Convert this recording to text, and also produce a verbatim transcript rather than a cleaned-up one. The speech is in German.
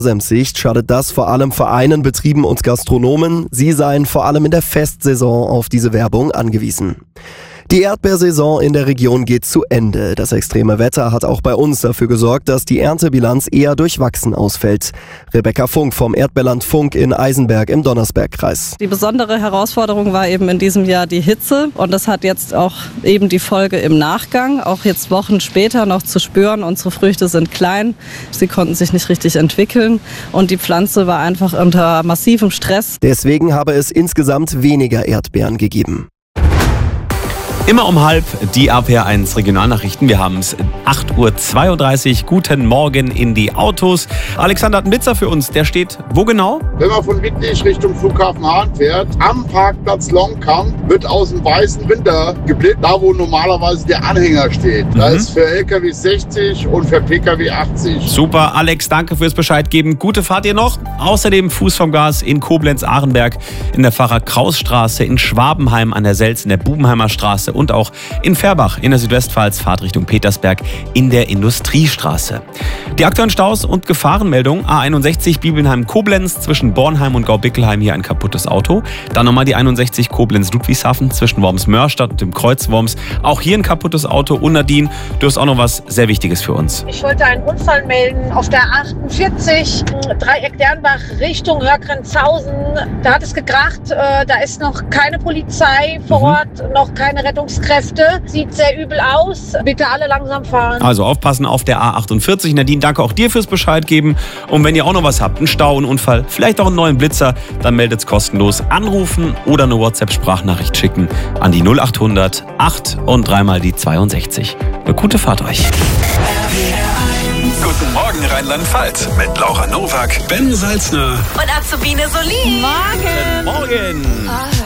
Sicht schadet das vor allem Vereinen, Betrieben und Gastronomen. Sie seien vor allem in der Festsaison auf diese Werbung angewiesen. Die Erdbeersaison in der Region geht zu Ende. Das extreme Wetter hat auch bei uns dafür gesorgt, dass die Erntebilanz eher durchwachsen ausfällt. Rebecca Funk vom Erdbeerland Funk in Eisenberg im Donnersbergkreis. Die besondere Herausforderung war eben in diesem Jahr die Hitze und das hat jetzt auch eben die Folge im Nachgang, auch jetzt Wochen später noch zu spüren. Unsere Früchte sind klein, sie konnten sich nicht richtig entwickeln und die Pflanze war einfach unter massivem Stress. Deswegen habe es insgesamt weniger Erdbeeren gegeben. Immer um halb die R P R eins Regionalnachrichten. Wir haben es acht Uhr zweiunddreißig. Guten Morgen in die Autos. Alexander hat einen Blitzer für uns. Der steht wo genau? Wenn man von Wittlich Richtung Flughafen Hahn fährt, am Parkplatz Longkamp wird aus dem weißen Winter geblitzt, da wo normalerweise der Anhänger steht. Mhm. Da ist für L K W sechzig und für P K W achtzig. Super, Alex, danke fürs Bescheid geben. Gute Fahrt ihr noch. Außerdem Fuß vom Gas in Koblenz-Ahrenberg, in der Pfarrer-Kraus-Straße, in Schwabenheim an der Selz, in der Bubenheimer Straße und auch in Färbach in der Südwestpfalz, Fahrt Richtung Petersberg in der Industriestraße. Die aktuellen Staus und Gefahrenmeldung: A einundsechzig Bibelnheim-Koblenz zwischen Bornheim und Gaubickelheim, hier ein kaputtes Auto. Dann nochmal die einundsechzig Koblenz-Ludwigshafen zwischen Worms-Mörstadt und dem Kreuz Worms. Auch hier ein kaputtes Auto. Und Nadine, du hast auch noch was sehr Wichtiges für uns. Ich wollte einen Unfall melden auf der achtundvierzig, Dreieck Dernbach Richtung Hörgrenzhausen. Da hat es gekracht. Da ist noch keine Polizei vor mhm. Ort, noch keine Rettungskräfte. Sieht sehr übel aus. Bitte alle langsam fahren. Also aufpassen auf der A achtundvierzig. Nadine, danke auch dir fürs Bescheid geben. Und wenn ihr auch noch was habt, einen Stau, einen Unfall, vielleicht auch einen neuen Blitzer, dann meldet es kostenlos. Anrufen oder eine WhatsApp-Sprachnachricht schicken an die null achthundert acht und dreimal die zweiundsechzig. Eine gute Fahrt euch. Guten Morgen Rheinland-Pfalz mit Laura Nowak, Ben Salzner und Azubine Solin. Morgen. Morgen.